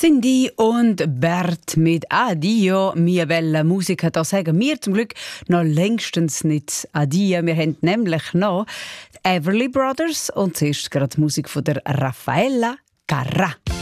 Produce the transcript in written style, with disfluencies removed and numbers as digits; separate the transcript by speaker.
Speaker 1: Cindy und Bert mit Adio, mia bella Musica. Da sagen wir zum Glück noch längstens nicht Adio. Wir haben nämlich noch die Everly Brothers und zuerst gerade die Musik von der Raffaella Carrà.